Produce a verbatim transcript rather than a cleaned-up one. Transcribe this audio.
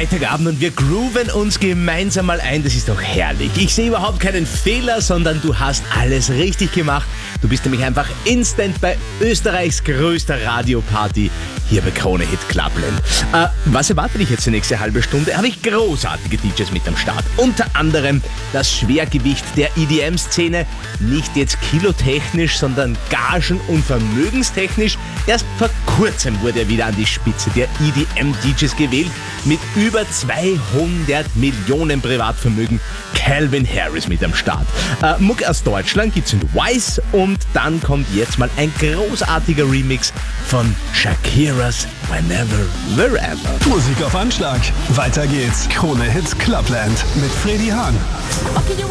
Freitagabend und wir grooven uns gemeinsam mal ein. Das ist doch herrlich. Ich sehe überhaupt keinen Fehler, sondern du hast alles richtig gemacht. Du bist nämlich einfach instant bei Österreichs größter Radioparty hier bei Krone Hit Clubland. Äh, was erwartet dich jetzt die nächste halbe Stunde? Habe ich großartige D Js mit am Start. Unter anderem das Schwergewicht der E D M-Szene. Nicht jetzt kilotechnisch, sondern gagen- und vermögenstechnisch. Erst vor kurzem wurde er wieder an die Spitze der E D M-D Js gewählt. Mit über zweihundert Millionen Privatvermögen. Calvin Harris mit am Start. Äh, Muck aus Deutschland gibt's in Wise und dann kommt jetzt mal ein großartiger Remix von Shakiras Whenever, Wherever. Musik auf Anschlag. Weiter geht's. Krone Hit Clubland mit Freddy Hahn. Okay, you